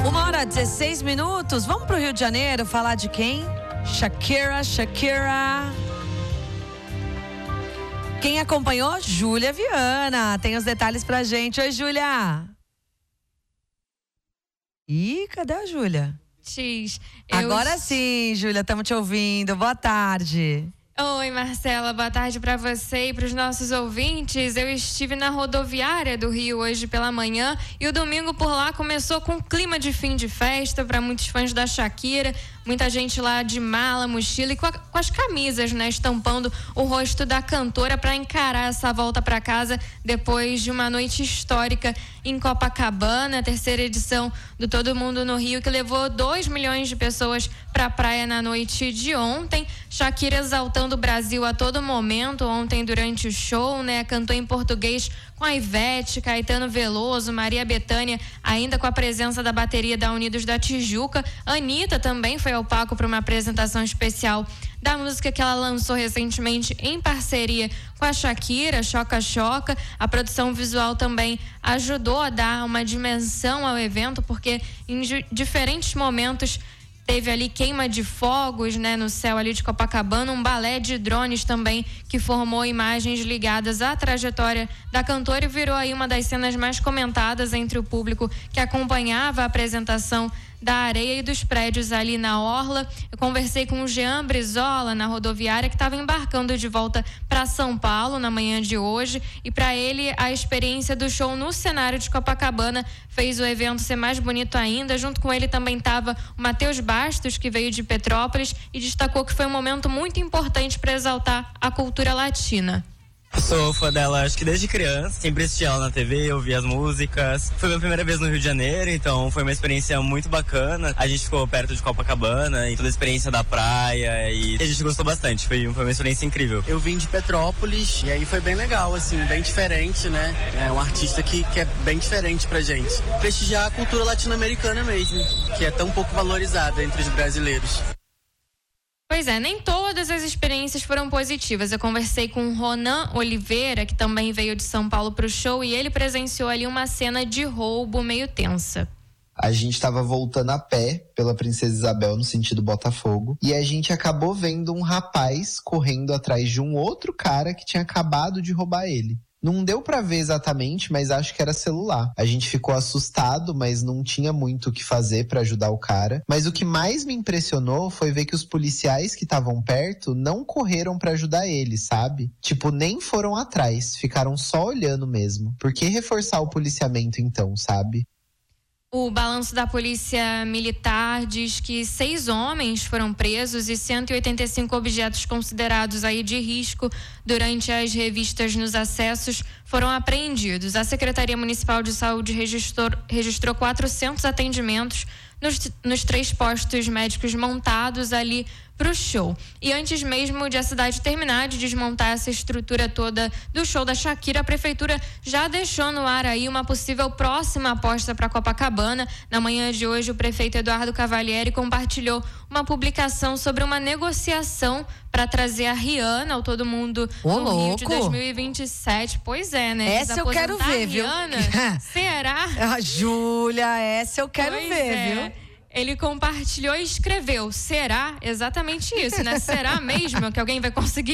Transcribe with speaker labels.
Speaker 1: 1h16. Vamos pro Rio de Janeiro falar de quem? Shakira. Quem acompanhou? Júlia Viana. Tem os detalhes pra gente. Oi, Júlia. Ih, cadê a Júlia? Agora sim, Júlia, estamos te ouvindo. Boa tarde.
Speaker 2: Oi, Marcela, boa tarde para você e para os nossos ouvintes. Eu estive na rodoviária do Rio hoje pela manhã e o domingo por lá começou com um clima de fim de festa para muitos fãs da Shakira. Muita gente lá de mala, mochila e com as camisas, né, estampando o rosto da cantora para encarar essa volta para casa depois de uma noite histórica em Copacabana, a terceira edição do Todo Mundo no Rio, que levou 2 milhões de pessoas para a praia na noite de ontem. Shakira exaltando o Brasil a todo momento ontem durante o show, né? Cantou em português com a Ivete, Caetano Veloso, Maria Bethânia, ainda com a presença da bateria da Unidos da Tijuca. Anitta também foi ao palco para uma apresentação especial da música que ela lançou recentemente em parceria com a Shakira, Choca Choca. A produção visual também ajudou a dar uma dimensão ao evento, porque em diferentes momentos teve ali queima de fogos, né, no céu ali de Copacabana, um balé de drones também que formou imagens ligadas à trajetória da cantora e virou aí uma das cenas mais comentadas entre o público que acompanhava a apresentação da areia e dos prédios ali na orla. Eu conversei com o Jean Brizola na rodoviária, que estava embarcando de volta para São Paulo na manhã de hoje, e para ele a experiência do show no cenário de Copacabana fez o evento ser mais bonito ainda. Junto com ele também estava o Matheus Bastos, que veio de Petrópolis e destacou que foi um momento muito importante para exaltar a cultura latina.
Speaker 3: Sou fã dela, acho que desde criança, sempre assisti ela na TV, ouvi as músicas. Foi minha primeira vez no Rio de Janeiro, então foi uma experiência muito bacana. A gente ficou perto de Copacabana e toda a experiência da praia e a gente gostou bastante, foi uma experiência incrível.
Speaker 4: Eu vim de Petrópolis e aí foi bem legal, assim, bem diferente, né? É um artista que é bem diferente pra gente. Prestigiar a cultura latino-americana mesmo, que é tão pouco valorizada entre os brasileiros.
Speaker 2: Pois é, nem todas as experiências foram positivas. Eu conversei com o Ronan Oliveira, que também veio de São Paulo para o show, e ele presenciou ali uma cena de roubo meio tensa.
Speaker 5: A gente estava voltando a pé pela Princesa Isabel no sentido Botafogo e a gente acabou vendo um rapaz correndo atrás de um outro cara que tinha acabado de roubar ele. Não deu pra ver exatamente, mas acho que era celular. A gente ficou assustado, mas não tinha muito o que fazer pra ajudar o cara. Mas o que mais me impressionou foi ver que os policiais que estavam perto não correram pra ajudar ele, sabe? Tipo, nem foram atrás, ficaram só olhando mesmo. Por que reforçar o policiamento então, sabe?
Speaker 2: O balanço da Polícia Militar diz que 6 homens foram presos e 185 objetos considerados aí de risco durante as revistas nos acessos foram apreendidos. A Secretaria Municipal de Saúde registrou 400 atendimentos nos 3 postos médicos montados ali para o show. E antes mesmo de a cidade terminar de desmontar essa estrutura toda do show da Shakira, a prefeitura já deixou no ar aí uma possível próxima aposta para Copacabana. Na manhã de hoje, o prefeito Eduardo Cavalieri compartilhou uma publicação sobre uma negociação para trazer a Rihanna ao Todo Mundo no Rio de 2027. Pois é, né?
Speaker 1: Essa eu quero ver,
Speaker 2: Rihanna,
Speaker 1: viu?
Speaker 2: será?
Speaker 1: Júlia, essa eu quero ver, viu?
Speaker 2: Ele compartilhou e escreveu, será? Exatamente isso, né? Será mesmo que alguém vai conseguir